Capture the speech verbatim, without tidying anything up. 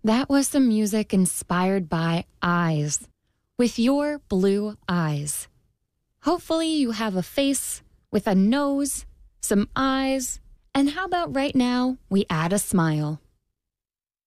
That was some music inspired by eyes, with your blue eyes. Hopefully you have a face with a nose, some eyes, and how about right now we add a smile?